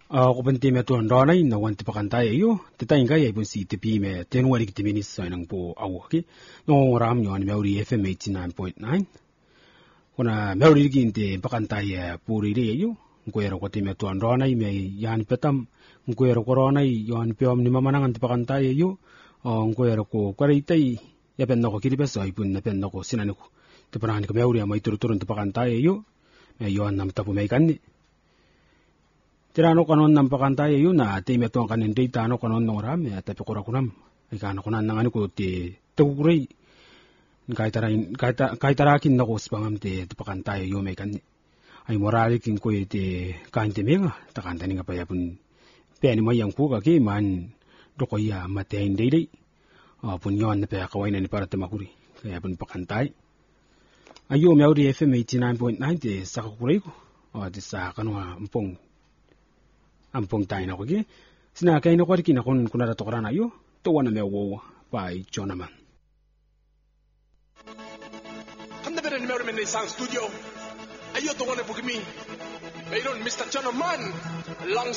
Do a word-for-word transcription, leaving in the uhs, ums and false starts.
Uh, ko penti me tuan rana na wanti pakantai yo te tainga ya ibun si te pi me tenuari ki te minis sa nang po awu ki no ram yo an meuri F M eighty-nine point nine kuna meuri ki te pakantai ya puri re yo ko era ko te me tuan rana me yan petam ko era corona yo an peom ni mamanang te pakantai yo ko era ko kwaritai ya penno ko kiri beso ibun na penno ko sinane ko te parani ko meuri mai turu turu te pakantai yo me yo an nam tapu me kanni Tirano kanon ng pakantay yun na te meto ang kanin day tano kanon ng rami at tapi kura kunam ay kana kunan ng ano ko te tukuray kahit tarakin kahit tarakin na ko spangam te pakantay yun may kan ay morali kin ko te kain te menga takanta ni nga pa yapun peni mo yang puga ki man do ko ya matein day day pun yon na pa kawai na ni para te makuri kaya pun pakantay ayo meauri F M eighty-nine point nine te sa kukuray ko o te sa kanwa mpong ampong tayo na ko gi sina kay no ko kina kun kunara to karana yo to wana me wo by Jonaman Handa bere ni meron ni sound studio ayo to wana bugmi mayroon Mister Jonaman long